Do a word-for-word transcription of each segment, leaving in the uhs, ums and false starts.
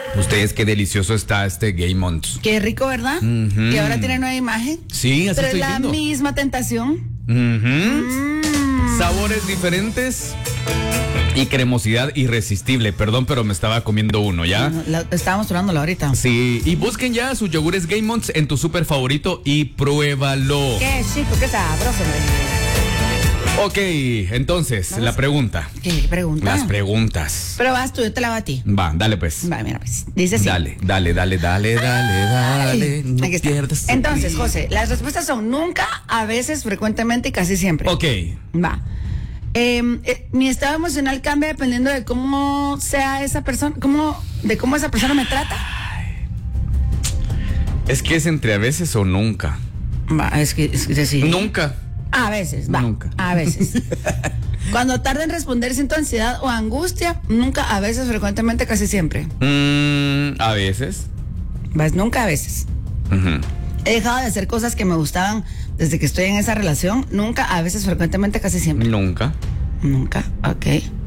Ustedes, qué delicioso está este Gaymont. Qué rico, ¿verdad? Uh-huh. Y ahora tiene nueva imagen. Sí, así Pero estoy es la viendo. misma tentación. Uh-huh. Mm. Sabores diferentes y cremosidad irresistible. Perdón, pero me estaba comiendo uno, ¿ya? No, la- estábamos probándolo ahorita. Sí, y busquen ya sus yogures Gaymonts en tu súper favorito y pruébalo. Qué chico, qué sabroso, hombre. Ok, entonces, la pregunta. ¿Qué pregunta? Las preguntas. Pero vas tú, yo te la batí. Va, dale pues. Va, mira, pues. Dice así. Dale, dale, dale, dale, dale, dale. No Aquí está. pierdas el Entonces, brillo. José, las respuestas son nunca, a veces, frecuentemente y casi siempre. Ok. Va. Eh, eh, mi estado emocional cambia dependiendo de cómo sea esa persona, cómo, de cómo esa persona me trata. Es que es entre a veces o nunca. Va, es que, es que sí. Nunca. A veces, va. Nunca. A veces. Cuando tarda en responder siento ansiedad o angustia, nunca, a veces, frecuentemente, casi siempre. Mm, a veces. Va, es nunca, a veces. Ujú. He dejado de hacer cosas que me gustaban desde que estoy en esa relación, nunca, a veces, frecuentemente, casi siempre. Nunca. Nunca, ok.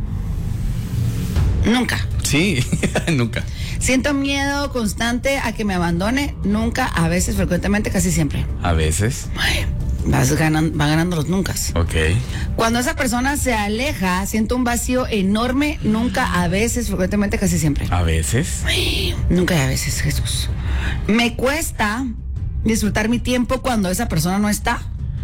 Nunca. Sí, nunca. Siento miedo constante a que me abandone, nunca, a veces, frecuentemente, casi siempre. A veces. Ay, vas ganando, va ganando los nunca. Ok. Cuando esa persona se aleja, siento un vacío enorme, nunca, a veces, frecuentemente, casi siempre. A veces. Ay, nunca y a veces, Jesús. Me cuesta disfrutar mi tiempo cuando esa persona no está.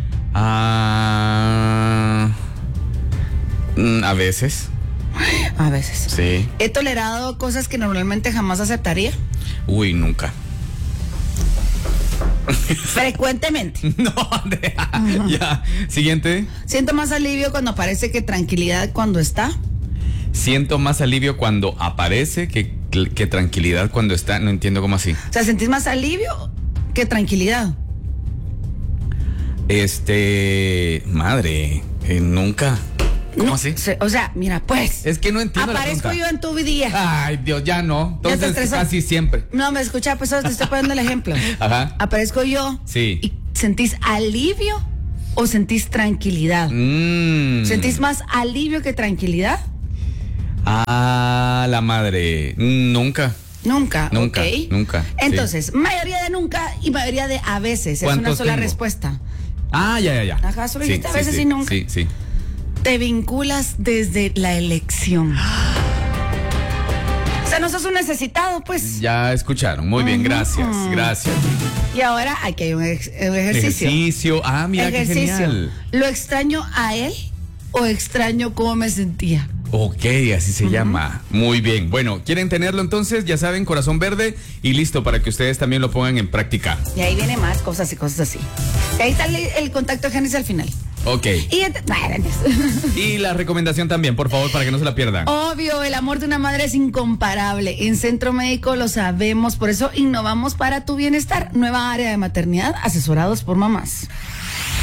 Ah, mm, a veces. A veces. Sí. He tolerado cosas que normalmente jamás aceptaría. Uy, nunca. Frecuentemente. No, Andrea. Ya. Siguiente. Siento más alivio cuando parece que tranquilidad cuando está. Siento más alivio cuando aparece que, que tranquilidad cuando está. No entiendo cómo así. O sea, sentís más alivio que tranquilidad. Este. Madre. eh, nunca. ¿Cómo No, así? se- o sea, mira, pues. Es que no entiendo la Aparezco pregunta. yo en tu día. Ay, Dios, ya no. Ya te Entonces, estresó. casi siempre. No, me escucha, pues te estoy poniendo el ejemplo. Ajá. Aparezco yo. Sí. ¿Y sentís alivio o sentís tranquilidad? Mm. ¿Sentís más alivio que tranquilidad? Ah, la madre. Nunca. Nunca, Nunca, ok. nunca, sí. Entonces, mayoría de nunca y mayoría de a veces. Es una ¿Cuántos sola tengo? respuesta. Ah, ya, ya, ya. Ajá, solo dijiste a veces y nunca. Sí, sí. Te vinculas desde la elección. O sea, no sos un necesitado, pues. Ya escucharon. Muy bien, Ujú. gracias. Gracias. Y ahora aquí hay un, ex- un ejercicio. Ejercicio. Ah, mira Ejercicio. qué genial. ¿Lo extraño a él o extraño cómo me sentía? Ok, así se llama. Muy bien. Bueno, ¿quieren tenerlo entonces? Ya saben, corazón verde y listo para que ustedes también lo pongan en práctica. Y ahí viene más cosas y cosas así. Y ahí está el, el contacto de Génesis al final. Ok. Y ent- Bueno, Y la recomendación también, por favor, para que no se la pierdan. obvio, el amor de una madre es incomparable. En Centro Médico lo sabemos, por eso innovamos para tu bienestar. Nueva área de maternidad, asesorados por mamás.